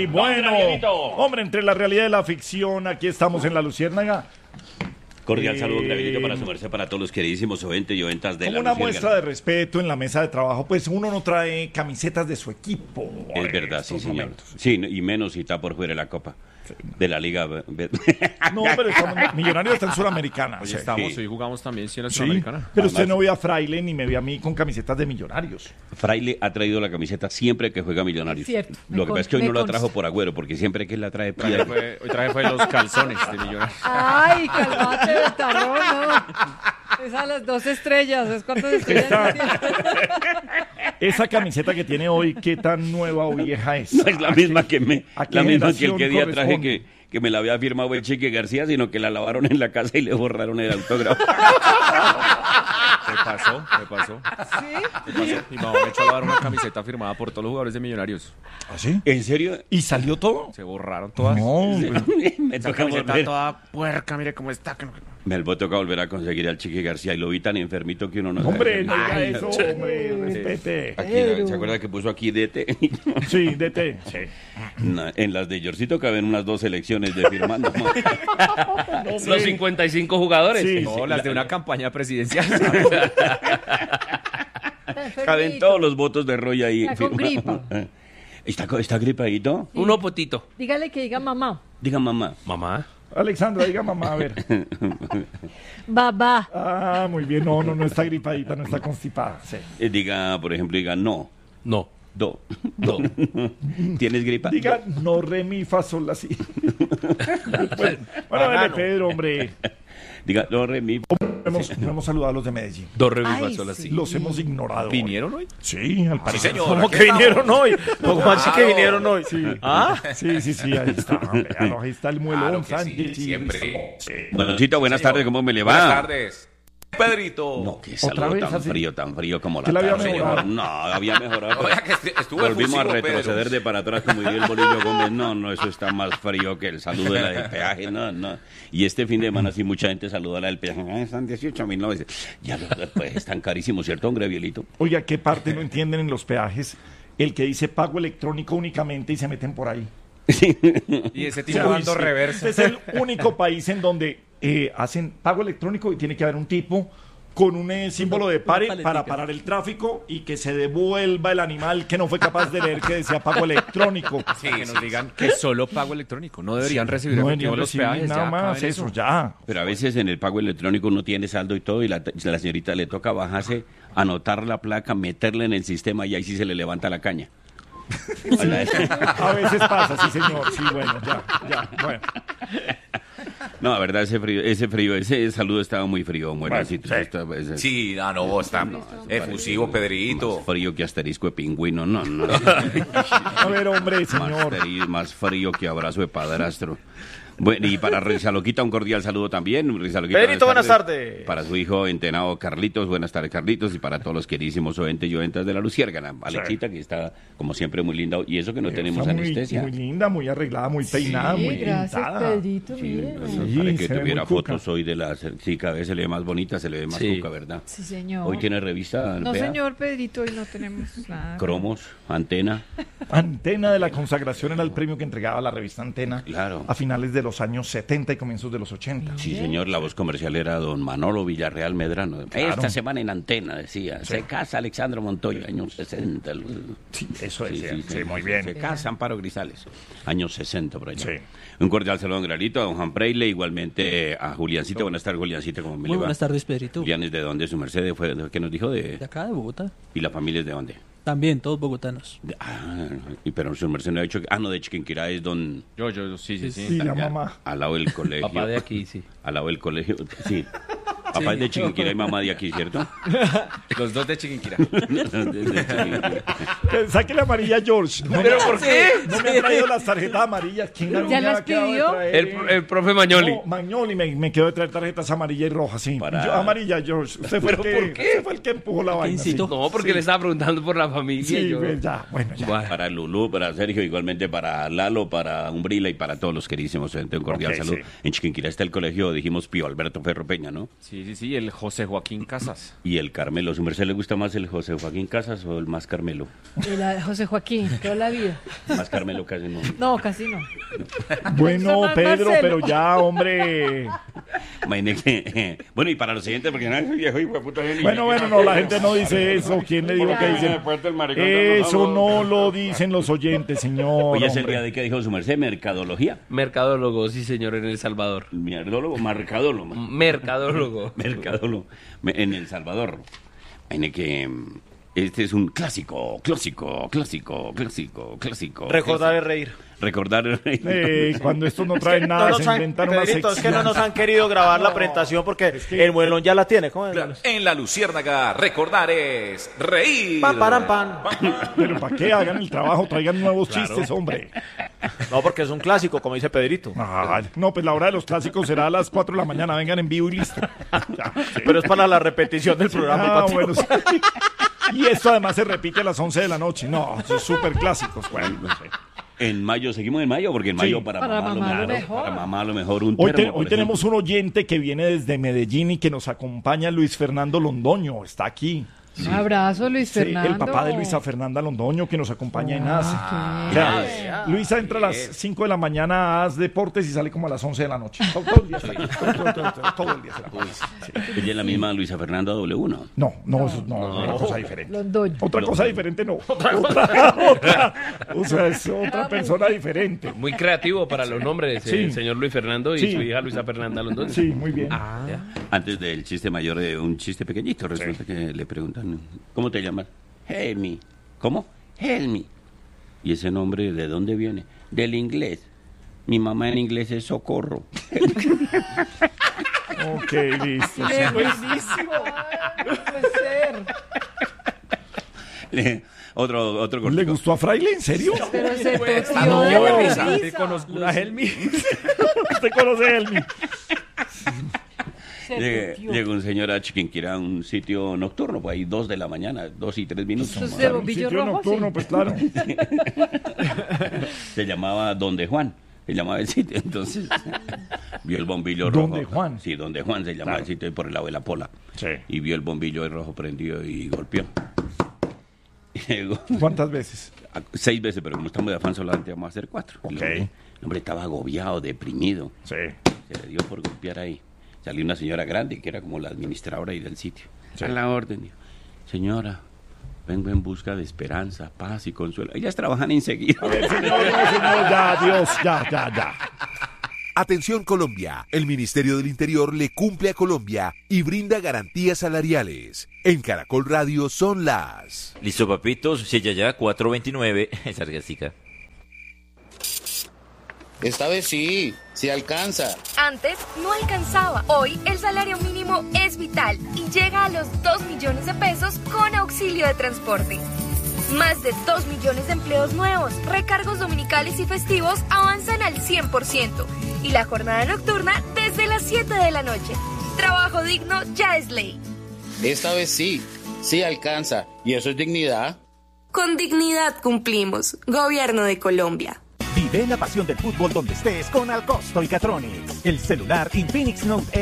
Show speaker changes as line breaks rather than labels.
Sí, bueno. Hombre, entre la realidad y la ficción, aquí estamos en La Luciérnaga.
Cordial saludo, Gravilito, para su merced, para todos los queridísimos oyentes y oyentas de
Como
La
una muestra
Luciérnaga.
de respeto en la mesa de trabajo, pues uno no trae camisetas de su equipo.
Es verdad, sí,
estos
señor.
momentos.
Sí, y menos si está por fuera de la Copa. De la Liga.
No, pero estamos, Millonarios está en Suramericana.
Hoy
Sí.
estamos, hoy jugamos también, sí, en la
Sí,
Sudamericana.
pero usted
Además-
no ve a Fraile ni me ve a mí con camisetas de Millonarios.
Fraile ha traído la camiseta siempre que juega Millonarios.
Cierto,
Lo que pasa es que hoy
me
no la
consta.
trajo por Agüero, porque siempre que él la trae
Hoy traje fue los calzones de Millonarios.
Ay, calmate, Betarrón, no. Es a las 2 estrellas, ¿es cuántas estrellas tiene?
Esa camiseta que tiene hoy, ¿qué tan nueva o vieja es?
No es la misma que
¿A qué
la misma que el
generación
que día traje
corresponde?
que me la había firmado el Chique García, sino que la lavaron en la casa y le borraron el autógrafo.
¿Qué pasó? ¿Qué pasó? ¿Qué pasó? Mi mamá me echó a lavar una camiseta firmada por todos los jugadores de Millonarios.
¿Ah, sí?
¿En serio?
¿Y salió todo?
Se borraron todas.
No,
Me
Esa
toca
camiseta
volver.
toda puerca, mire cómo está.
Me toca volver a conseguir al Chique García y lo vi tan enfermito que uno no
hombre,
sabe.
no diga
Ay,
eso, hombre, respete.
Aquí, ¿se acuerda que puso aquí DT?
Sí, DT. Sí.
No, en las de Yorcito caben unas 2 selecciones de firmando.
Los 55 jugadores.
Sí.
No, las de una campaña presidencial.
Caben todos los votos de Roy ahí.
Está con
firmando. ¿Está gripadito?
Uno potito.
Dígale que diga mamá.
Diga mamá.
Mamá.
Alexandra, diga mamá, a ver.
Babá.
Ah, muy bien, no está gripadita, no está constipada. Sí.
Diga, por ejemplo, diga no.
No.
Do.
No.
¿Tienes gripa?
Diga no, re, mi, fa, sol, la, si. Bueno, dale, Pedro, hombre.
Diga do, re, mi.
No hemos saludado a los de Medellín.
Dos re, mi, fa,
Ay,
sol,
sí.
así.
Los hemos ignorado.
¿Vinieron hoy?
Sí, al parecer.
señor.
¿Cómo
Aquí
que
estamos.
vinieron hoy? ¿Cómo así que vinieron hoy?
Sí.
¿Ah?
Sí, ahí está. Véalo, ahí está el muelón.
Claro que
Sánchez,
sí, siempre.
Sí.
Doncito, buenas tardes, ¿cómo me le va?
Buenas tardes. Pedrito.
No, qué
¿Otra
saludo
vez así?
tan frío como la
¿Que la había
tarde.
mejorado?
No, había mejorado.
Oiga, que estuvo
Volvimos a
efusivo,
retroceder
Pedro.
de para atrás como diría el Bolillo Gómez. No, eso está más frío que el saludo de la del peaje. No. Y este fin de semana sí mucha gente saluda a la del peaje. Están 18.000. Ya pues, están carísimos, ¿cierto, don Grevielito?
Oiga, ¿qué parte no entienden en los peajes? El que dice pago electrónico únicamente y se meten por ahí.
Y ese
O
tipo
sea,
dando
sí,
reversa.
este es el único país en donde hacen pago electrónico y tiene que haber un tipo con un símbolo de pare para parar el tráfico y que se devuelva el animal que no fue capaz de leer que decía pago electrónico.
Sí, que nos digan que solo pago electrónico. No deberían recibir
No
efectivo
deberían
los
recibir
peajes.
nada
ya
más,
caben
eso ya.
Pero a veces en el pago electrónico uno tiene saldo y todo y la señorita le toca bajarse, anotar la placa, meterla en el sistema y ahí sí se le levanta la caña.
A veces pasa, sí señor, sí, bueno, ya, bueno.
No, la verdad, ese saludo estaba muy frío, muertecito.
Bueno, sí.
Sí, no, está efusivo, Pedrito.
Más frío que asterisco de pingüino, no.
A ver, hombre, señor.
Más frío que abrazo de padrastro. Bueno, y para Rizaloquita un cordial saludo también. Rizaloquita,
Pedrito, buenas tardes.
Para su hijo entenado Carlitos, buenas tardes Carlitos. Y para todos los queridísimos oyentes y oyentas de la Luciérnaga. Alexita, que está como siempre muy linda. Y eso que no tenemos
Está
anestesia.
Muy linda, muy arreglada, muy peinada, muy
Gracias,
pintada.
Pedrito, mire.
Sí,
Para que
se ve
tuviera
muy cuca.
fotos hoy de las... Sí, cada vez se le ve más bonita, se le ve más
Sí.
cuca, ¿verdad?
Sí, señor.
Hoy tiene revista.
No,
vea,
señor Pedrito, hoy no tenemos nada.
Cromos, antena.
Antena de la consagración era el premio que entregaba la revista Antena
Claro.
a finales de los años 70 y comienzos de los 80.
Sí, señor, la voz comercial era don Manolo Villarreal Medrano. Esta semana en antena, decía. Se casa Alexandro Montoya, años 60.
Sí, eso es,
Sí,
sí, muy bien.
Se casa Amparo Grisales, años 60 por allá.
Sí.
Un cordial saludo a don Granito, a don Juan Preile, igualmente a Juliancito. Buenas tardes, Juliancito, ¿cómo me
Muy
le va?
buenas tardes, Pedrito.
Julián, ¿es de dónde? ¿Su merced fue que nos dijo?
De acá, de Bogotá.
¿Y la familia es de dónde?
También, todos bogotanos.
Pero su merced no ha dicho que... Ah, no, de Chiquinquirá es don...
Yo, sí.
Sí, la mamá.
Al lado del colegio.
Papá de aquí, sí.
Al lado del colegio, sí. Papá es de Chiquinquirá y mamá de aquí, ¿cierto?
Los dos de Chiquinquirá.
Saque la amarilla, George. No
¿Pero
me-
por qué?
No me han traído las tarjetas amarillas. ¿Quién
¿Ya
me
las
acaba de
pidió?
traer?
El profe Mañoli.
No, Magnoli me quedó de traer tarjetas amarilla y roja, sí.
Para-
Yo, amarilla, George. Usted fue, el que,
por qué?
usted fue el que empujó la vaina. Sí,
incitó?
No, porque le estaba preguntando por la familia.
sí,
yo-
pues, ya, bueno, ya.
Bueno.
Para Lulú, para Sergio, igualmente para Lalo, para Umbrila y para todos los queridísimos oyentes. Un cordial
Ok,
saludo.
sí.
En Chiquinquirá está el colegio, dijimos Pío Alberto Ferro Peña, ¿no?
Sí. Sí, el José Joaquín Casas.
Y el Carmelo. ¿A su merced le gusta más el José Joaquín Casas o el más Carmelo?
José Joaquín, toda la vida.
Más Carmelo casi no.
No, casi no.
Bueno,
Más
Pedro,
Marcelo.
pero ya, hombre.
Bueno, y para los siguientes, porque no es viejo, hijo de puta.
Bueno, no, la gente no dice eso. ¿Quién le dijo que dicen? Eso no lo dicen los oyentes, señor.
Hoy es el
hombre.
día de que dijo su merced, mercadología.
Mercadólogo, sí señor, en El Salvador.
Mierdólogo, marcadólogo.
Mercadólogo.
Mercadólogo. En El Salvador. Tiene que... Este es un clásico.
Recordar es reír.
Recordar es reír.
Cuando estos no traen nada,
No
se
nos han,
inventan una
Pedrito, es que no
sección.
nos han querido grabar la presentación porque el muelón ya la tiene. ¿Cómo es?
En La Luciérnaga, recordar es reír.
Pan, paran, pan.
Pero ¿para qué hagan el trabajo? Traigan nuevos chistes, hombre.
No, porque es un clásico, como dice Pedrito.
No, pues la hora de los clásicos será a las 4 de la mañana. Vengan en vivo y listo. Ya, sí.
Pero es para la repetición del programa.
Ah,
Patio.
bueno, sí. Y esto además se repite a las 11 de la noche. No, son súper clásicos. Bueno, no sé.
En mayo, seguimos en mayo, porque en mayo para mamá lo mejor. Para mamá lo mejor un
Hoy,
termo, por
hoy tenemos un oyente que viene desde Medellín y que nos acompaña, Luis Fernando Londoño. Está aquí.
Un abrazo, Luis
Sí,
Fernando.
el papá de Luisa Fernanda Londoño que nos acompaña en AS.
Ah,
O sea, Luisa entra a las 5 de la mañana a AS Deportes y sale como a las 11 de la noche. Todo el día está aquí. Todo el día está aquí. Sí.
Ella es la misma Luisa Fernanda W1.
No, eso es una cosa diferente.
Londoño.
Otra cosa diferente no. Otra. O sea, es otra persona diferente.
Muy creativo para los nombres,
Sí.
el señor Luis Fernando y
Sí.
su hija Luisa Fernanda Londoño.
Sí, muy bien.
Antes del chiste mayor, un chiste pequeñito, resulta que le preguntan, ¿cómo te llamas? Helmi. ¿Cómo? Helmi. ¿Y ese nombre de dónde viene? Del inglés. Mi mamá en inglés es Socorro.
Ok, listo.
¡Qué buenísimo! Ay, no puede ser.
Otro
¿Le
cortico.
gustó a Fraile? ¿En serio?
Pero se tosió
no,
de
yo
la
risa.
risa.
Conozco una Helmi.
¿Usted conoce a Elmi?
Llega un señor a Chiquinquirá a un sitio nocturno, pues ahí 2 de la mañana, 2 y 3 minutos.
Eso es
más.
de
Un
bombillo
sitio
rojo,
nocturno,
sí.
pues claro.
Se llamaba Donde Juan, se llamaba el sitio, entonces vio el bombillo rojo.
¿Donde Juan?
Sí, Donde Juan se llamaba el sitio, ahí por el lado de la Pola.
Sí.
Y vio el bombillo rojo prendido y golpeó. Y llegó
¿Cuántas veces?
6 veces, pero como estamos de afán solamente vamos a hacer 4.
Ok.
El hombre estaba agobiado, deprimido.
Sí.
Se le dio por golpear ahí. Salió una señora grande que era como la administradora ahí del sitio.
Sí.
A la orden, dijo, señora, vengo en busca de esperanza, paz y consuelo. Ellas trabajan enseguida.
Señor, ya, Dios, ya.
Atención Colombia, el Ministerio del Interior le cumple a Colombia y brinda garantías salariales. En Caracol Radio son las...
Listo, papitos, sí, ya, 4.29, esa argastica.
Esta vez sí alcanza.
Antes no alcanzaba. Hoy el salario mínimo es vital y llega a los 2 millones de pesos con auxilio de transporte. Más de 2 millones de empleos nuevos, recargos dominicales y festivos avanzan al 100%. Y la jornada nocturna desde las 7 de la noche. Trabajo digno ya es ley.
Esta vez sí alcanza. ¿Y eso es dignidad?
Con dignidad cumplimos. Gobierno de Colombia.
Vive la pasión del fútbol donde estés con Alcosto y Catronics. El celular Infinix Note